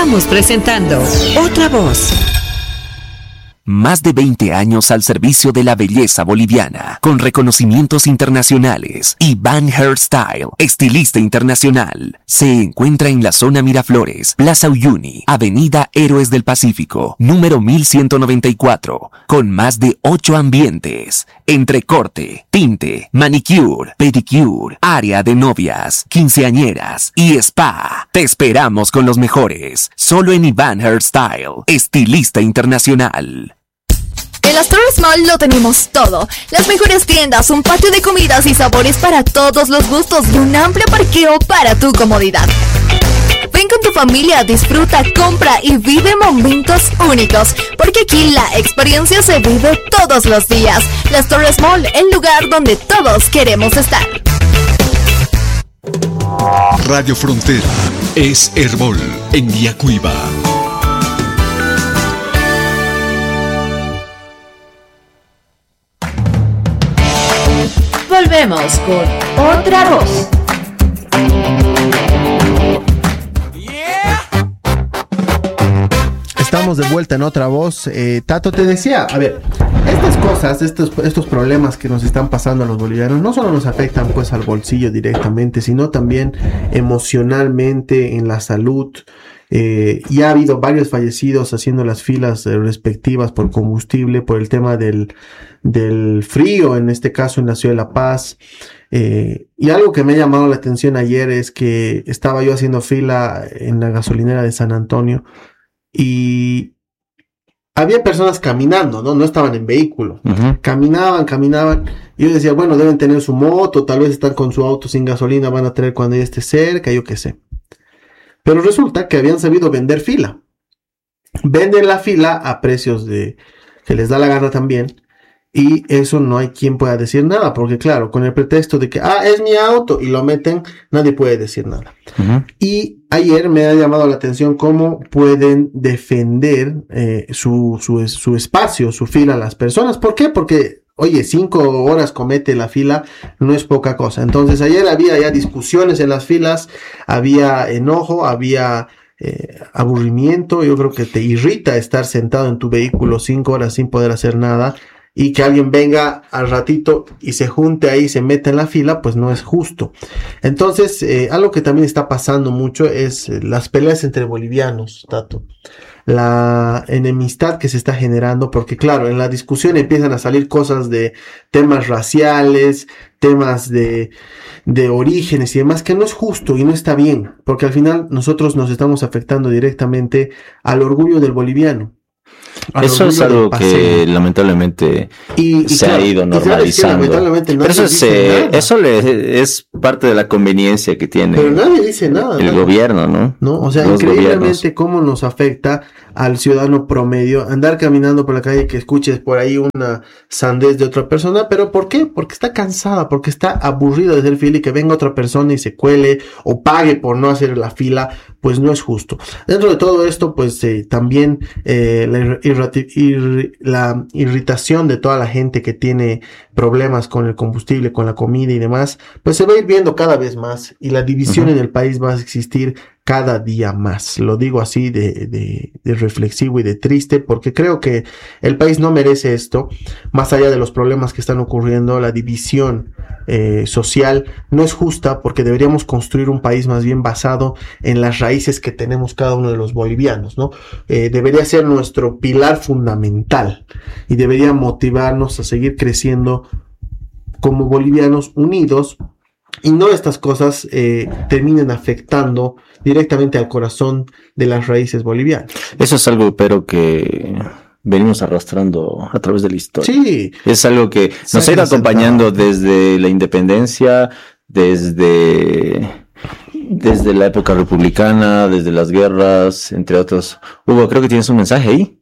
Estamos presentando Otra Voz. Más de 20 años al servicio de la belleza boliviana, con reconocimientos internacionales. Iván Hairstyle, estilista internacional. Se encuentra en la zona Miraflores, Plaza Uyuni, Avenida Héroes del Pacífico, número 1194, con más de 8 ambientes. Entre corte, tinte, manicure, pedicure, área de novias, quinceañeras y spa. Te esperamos con los mejores. Solo en Iván Hairstyle, estilista internacional. En las Torres Mall lo tenemos todo. Las mejores tiendas, un patio de comidas y sabores para todos los gustos y un amplio parqueo para tu comodidad. Ven con tu familia, disfruta, compra y vive momentos únicos, porque aquí la experiencia se vive todos los días. Las Torres Mall, el lugar donde todos queremos estar. Radio Frontera es Herbol en Villacuiva. Volvemos con Otra Voz. Estamos de vuelta en Otra Voz. Tato, te decía, a ver, estas cosas, estos problemas que nos están pasando a los bolivianos no solo nos afectan pues al bolsillo directamente, sino también emocionalmente, en la salud. Y ha habido varios fallecidos haciendo las filas respectivas por combustible, por el tema del frío, en este caso en la ciudad de La Paz. Y algo que me ha llamado la atención ayer es que estaba yo haciendo fila en la gasolinera de San Antonio y había personas caminando, no estaban en vehículo. Uh-huh. Caminaban. Y yo decía, bueno, deben tener su moto, tal vez están con su auto sin gasolina, van a tener cuando ya esté cerca, yo qué sé. Pero resulta que habían sabido vender fila. Venden la fila a precios que les da la gana también. Y eso no hay quien pueda decir nada. Porque claro, con el pretexto de que, es mi auto, y lo meten, nadie puede decir nada. Uh-huh. Y ayer me ha llamado la atención cómo pueden defender su espacio, su fila a las personas. ¿Por qué? Porque, oye, 5 horas comete la fila, no es poca cosa. Entonces ayer había ya discusiones en las filas, había enojo, había aburrimiento. Yo creo que te irrita estar sentado en tu vehículo 5 horas sin poder hacer nada y que alguien venga al ratito y se junte ahí, se meta en la fila, pues no es justo. Entonces, algo que también está pasando mucho es las peleas entre bolivianos, Tato. La enemistad que se está generando, porque claro, en la discusión empiezan a salir cosas de temas raciales, temas de orígenes y demás, que no es justo y no está bien, porque al final nosotros nos estamos afectando directamente al orgullo del boliviano. Eso es algo que lamentablemente se ha ido normalizando. Pero eso es parte de la conveniencia que tiene. Pero nadie dice nada. El gobierno, ¿no? O sea, los increíblemente gobiernos. Cómo nos afecta al ciudadano promedio andar caminando por la calle que escuches por ahí una sandez de otra persona. ¿Pero por qué? Porque está cansada, porque está aburrida de hacer fila y que venga otra persona y se cuele o pague por no hacer la fila, pues no es justo. Dentro de todo esto, pues también la irritación de toda la gente que tiene problemas con el combustible, con la comida y demás, pues se va a ir viendo cada vez más y la división en el país va a existir cada día más. Lo digo así de reflexivo y de triste, porque creo que el país no merece esto. Más allá de los problemas que están ocurriendo, la división social no es justa, porque deberíamos construir un país más bien basado en las raíces que tenemos cada uno de los bolivianos, ¿no? Debería ser nuestro pilar fundamental y debería motivarnos a seguir creciendo como bolivianos unidos, y no estas cosas terminen afectando directamente al corazón de las raíces bolivianas. Eso es algo, pero que venimos arrastrando a través de la historia. Sí. Es algo que nos ha ido acompañando desde la independencia, desde la época republicana, desde las guerras, entre otros. Hugo, creo que tienes un mensaje ahí.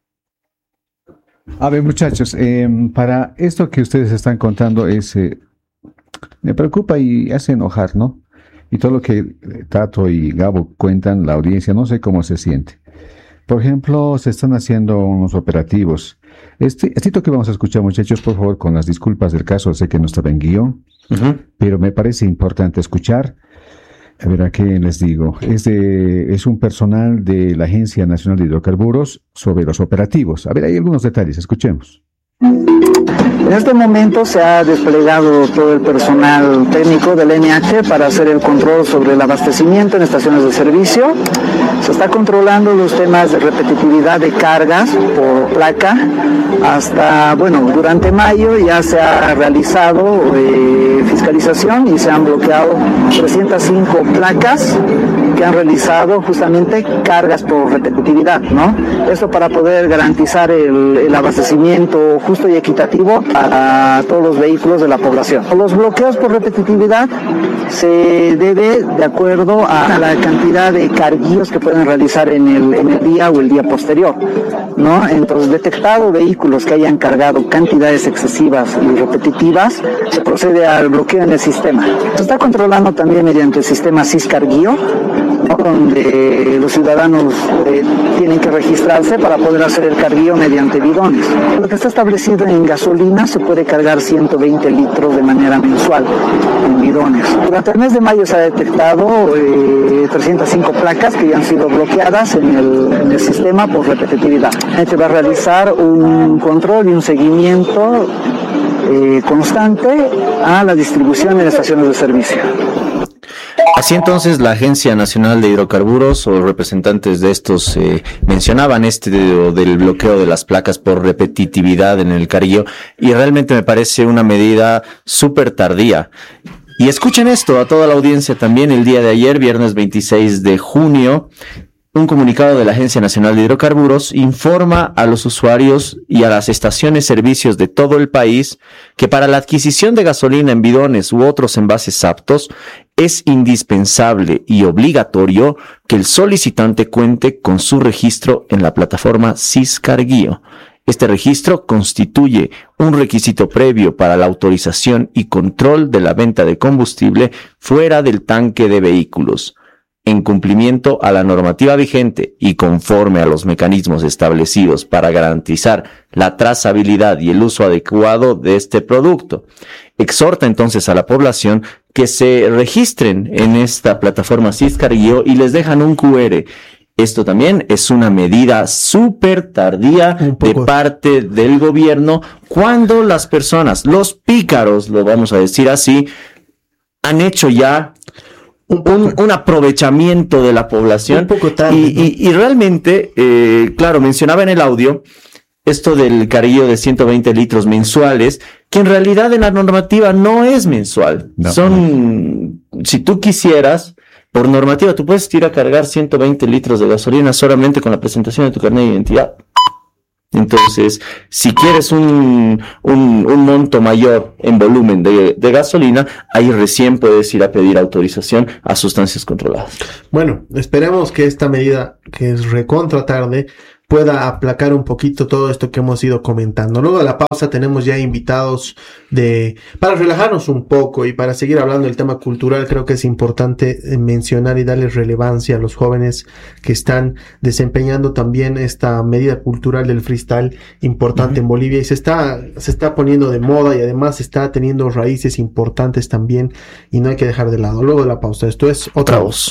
A ver, muchachos, para esto que ustedes están contando me preocupa y hace enojar, ¿no? Y todo lo que Tato y Gabo cuentan, la audiencia, no sé cómo se siente. Por ejemplo, se están haciendo unos operativos. Esto que vamos a escuchar, muchachos, por favor, con las disculpas del caso, sé que no estaba en guión, pero me parece importante escuchar. A ver, ¿a qué les digo? Es un personal de la Agencia Nacional de Hidrocarburos sobre los operativos. A ver, hay algunos detalles, escuchemos. En este momento se ha desplegado todo el personal técnico del NH para hacer el control sobre el abastecimiento en estaciones de servicio. Se está controlando los temas de repetitividad de cargas por placa. Durante mayo ya se ha realizado fiscalización y se han bloqueado 305 placas que han realizado justamente cargas por repetitividad, ¿no? Esto para poder garantizar el abastecimiento justo y equitativo para todos los vehículos de la población. Los bloqueos por repetitividad se debe de acuerdo a la cantidad de carguillos que pueden realizar en el día o el día posterior, ¿no? Entonces, detectado vehículos que hayan cargado cantidades excesivas y repetitivas, se procede al bloqueo en el sistema. Se está controlando también mediante el sistema SIS-Carguío, ¿no? Donde los ciudadanos tienen que registrarse para poder hacer el carguío mediante bidones. Lo que está establecido en gasolina se puede cargar 120 litros de manera mensual en bidones. Durante el mes de mayo se ha detectado 305 placas que ya han sido bloqueadas en el sistema por repetitividad. Se va a realizar un control y un seguimiento constante a la distribución en estaciones de servicio. Así entonces la Agencia Nacional de Hidrocarburos o representantes de estos mencionaban del bloqueo de las placas por repetitividad en el carguillo, y realmente me parece una medida súper tardía. Y escuchen esto a toda la audiencia también. El día de ayer, viernes 26 de junio, un comunicado de la Agencia Nacional de Hidrocarburos informa a los usuarios y a las estaciones servicios de todo el país que para la adquisición de gasolina en bidones u otros envases aptos es indispensable y obligatorio que el solicitante cuente con su registro en la plataforma SIS-Carguío. Este registro constituye un requisito previo para la autorización y control de la venta de combustible fuera del tanque de vehículos. En cumplimiento a la normativa vigente y conforme a los mecanismos establecidos para garantizar la trazabilidad y el uso adecuado de este producto. Exhorta entonces a la población que se registren en esta plataforma SIS-Carguío y les dejan un QR. Esto también es una medida súper tardía de parte del gobierno, cuando las personas, los pícaros, lo vamos a decir así, han hecho ya un aprovechamiento de la población. Un poco tarde, y realmente, claro, mencionaba en el audio esto del carguillo de 120 litros mensuales, que en realidad en la normativa no es mensual. No. Si tú quisieras, por normativa, tú puedes ir a cargar 120 litros de gasolina solamente con la presentación de tu carnet de identidad. Entonces, si quieres un monto mayor en volumen de gasolina, ahí recién puedes ir a pedir autorización a sustancias controladas. Bueno, esperemos que esta medida, que es recontra tarde, pueda aplacar un poquito todo esto que hemos ido comentando. Luego de la pausa tenemos ya invitados para relajarnos un poco y para seguir hablando del tema cultural. Creo que es importante mencionar y darle relevancia a los jóvenes que están desempeñando también esta medida cultural del freestyle importante en Bolivia, y se está poniendo de moda, y además está teniendo raíces importantes también, y no hay que dejar de lado. Luego de la pausa, esto es Otra Voz.